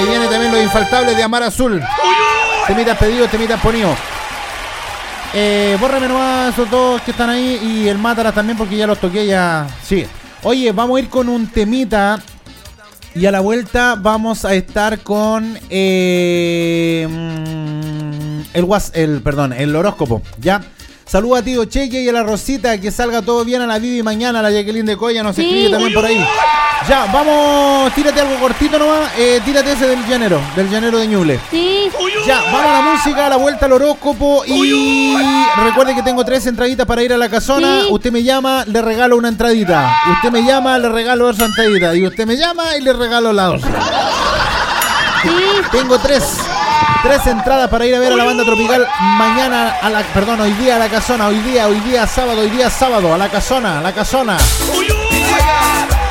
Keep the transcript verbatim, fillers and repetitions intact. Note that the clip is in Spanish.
Ahí viene también los infaltables de Amar Azul. Temitas pedidos, temitas ponidos. Eh, bórrame nomás esos dos que están ahí y el Mátalas también porque ya los toqué ya. Sí. Oye, vamos a ir con un temita y a la vuelta vamos a estar con eh, el was, el perdón, el horóscopo, ¿ya? Saluda a tío Cheque y a la Rosita, que salga todo bien, a la Vivi mañana, a la Jacqueline de Coya nos sí. escribe también por ahí. Ya, vamos, tírate algo cortito nomás, eh, tírate ese del llanero, del llanero de Ñuble. Sí. Ya, vamos a la música, a la vuelta al horóscopo y recuerde que tengo tres entraditas para ir a la casona. Sí. Usted me llama, le regalo una entradita. Usted me llama, le regalo otra entradita. Y usted me llama y le regalo la otra. Sí. Tengo tres. Tres entradas para ir a ver a la banda tropical mañana a la, perdón, hoy día a la casona, hoy día, hoy día sábado, hoy día sábado, a la casona, a la casona.